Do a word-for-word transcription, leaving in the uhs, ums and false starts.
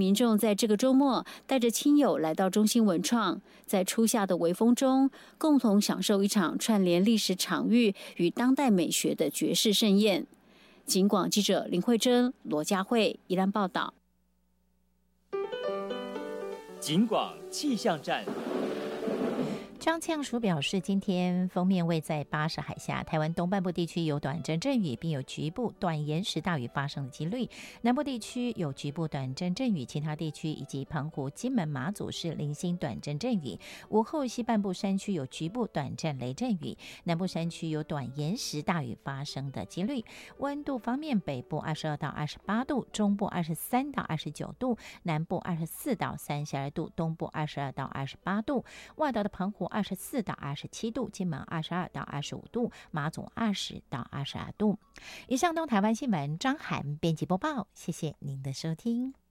民众在这个周末带着亲友来到中心文创，在初夏的微风中，共同享受一场串联历史场域与当代美学的爵士盛宴。警广记者林慧珍、罗佳慧宜兰报道。 警广气象站。 张呛署表示，今天锋面位在巴士海峡，台湾东半部地区有短阵阵雨，并有局部短延时大雨发生的几率；南部地区有局部短阵阵雨，其他地区以及澎湖、金门、马祖是零星短阵阵雨。午后西半部山区有局部短暂雷阵雨，南部山区有短延时大雨发生的几率。温度方面，北部二十二到二十八度，中部二十三到二十九度，南部二十四到三十二度，东部二十二到二十八度。外岛的澎湖二十四到二十七度，金门二十二到二十五度，马祖二十到二十二度。以上东台湾新闻，张涵编辑播报，谢谢您的收听。